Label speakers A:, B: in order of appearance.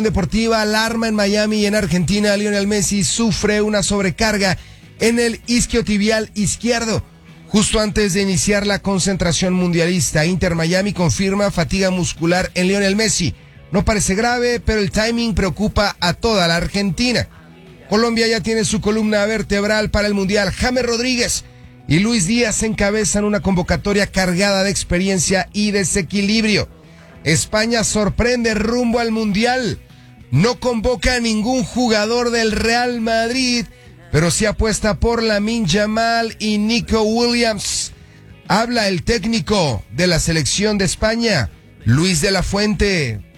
A: Deportiva alarma en Miami y en Argentina. Lionel Messi sufre una sobrecarga en el isquiotibial izquierdo. Justo antes de iniciar la concentración mundialista, Inter Miami confirma fatiga muscular en Lionel Messi. No parece grave, pero el timing preocupa a toda la Argentina. Colombia ya tiene su columna vertebral para el Mundial. James Rodríguez y Luis Díaz encabezan una convocatoria cargada de experiencia y desequilibrio. España sorprende rumbo al Mundial. No convoca a ningún jugador del Real Madrid, pero sí apuesta por Lamine Yamal y Nico Williams. Habla el técnico de la selección de España, Luis de la Fuente.